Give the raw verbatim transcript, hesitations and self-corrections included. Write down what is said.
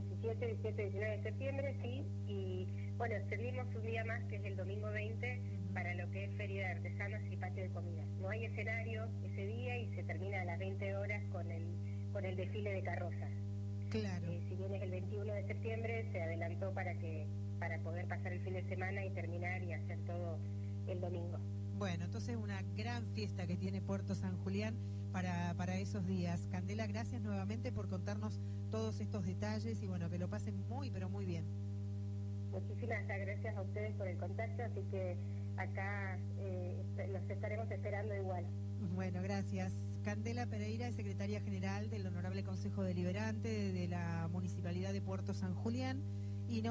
diecisiete, diecisiete, diecinueve de septiembre, sí, y bueno, extendimos un día más, que es el domingo veinte, para lo que es Feria de Artesanos y Patio de Comidas. No hay escenario ese día y se termina a las veinte horas con el, con el desfile de carrozas. Claro. Eh, si bien es el veintiuno de septiembre, se adelantó para que para poder pasar el fin de semana y terminar y hacer todo el domingo. Bueno, entonces una gran fiesta que tiene Puerto San Julián para, para esos días. Candela, gracias nuevamente por contarnos todos estos detalles y bueno, que lo pasen muy, pero muy bien. Muchísimas gracias a ustedes por el contacto, así que acá eh, los estaremos esperando igual. Bueno, gracias. Candela Pereira es secretaria general del Honorable Consejo Deliberante de la Municipalidad de Puerto San Julián.